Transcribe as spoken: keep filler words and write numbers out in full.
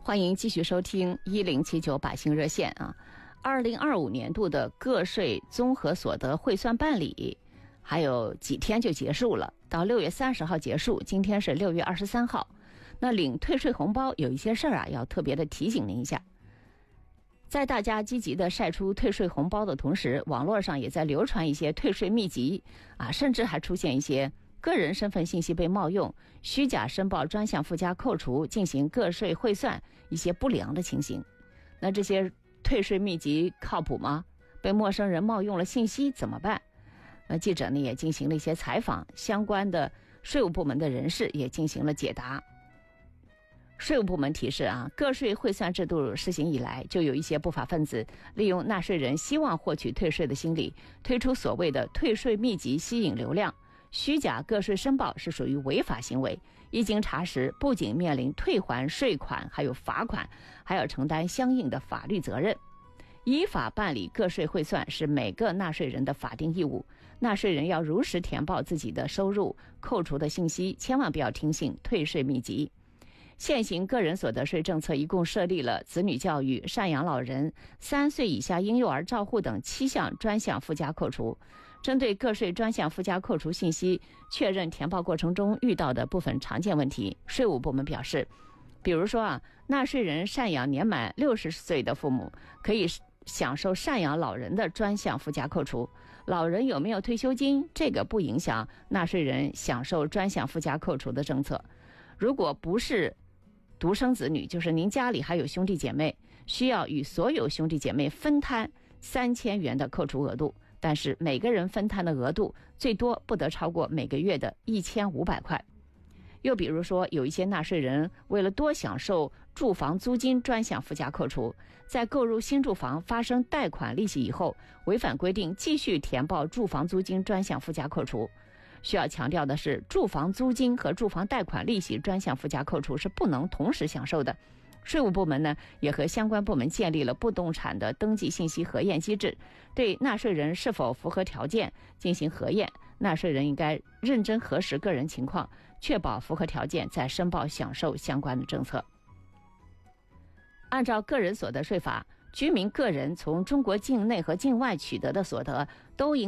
欢迎继续收听一零七九百姓热线啊。二零二五年度的个税综合所得汇算办理还有几天就结束了，到六月三十号结束，今天是六月二十三号。那领退税红包有一些事儿啊，要特别的提醒您一下。在大家积极的晒出退税红包的同时，网络上也在流传一些退税秘籍啊，甚至还出现一些个人身份信息被冒用、虚假申报专项附加扣除、进行个税汇算一些不良的情形。那这些退税秘籍靠谱吗？被陌生人冒用了信息怎么办？那记者呢也进行了一些采访，相关的税务部门的人士也进行了解答。税务部门提示啊，个税汇算制度施行以来，就有一些不法分子利用纳税人希望获取退税的心理，推出所谓的退税秘籍吸引流量。虚假个税申报是属于违法行为，一经查实，不仅面临退还税款，还有罚款，还要承担相应的法律责任。依法办理个税汇算是每个纳税人的法定义务，纳税人要如实填报自己的收入、扣除的信息，千万不要听信退税秘籍。现行个人所得税政策一共设立了子女教育、赡养老人、三岁以下婴幼儿照护等七项专项附加扣除。针对个税专项附加扣除信息确认填报过程中遇到的部分常见问题，税务部门表示，比如说啊，纳税人赡养年满六十岁的父母，可以享受赡养老人的专项附加扣除。老人有没有退休金，这个不影响纳税人享受专项附加扣除的政策。如果不是独生子女，就是您家里还有兄弟姐妹，需要与所有兄弟姐妹分摊三千元的扣除额度，但是每个人分摊的额度最多不得超过每个月的一千五百块。又比如说，有一些纳税人为了多享受住房租金专项附加扣除，在购入新住房发生贷款利息以后，违反规定继续填报住房租金专项附加扣除。需要强调的是，住房租金和住房贷款利息专项附加扣除是不能同时享受的。税务部门呢，也和相关部门建立了不动产的登记信息核验机制，对纳税人是否符合条件进行核验。纳税人应该认真核实个人情况，确保符合条件再申报享受相关的政策。按照个人所得税法，居民个人从中国境内和境外取得的所得都应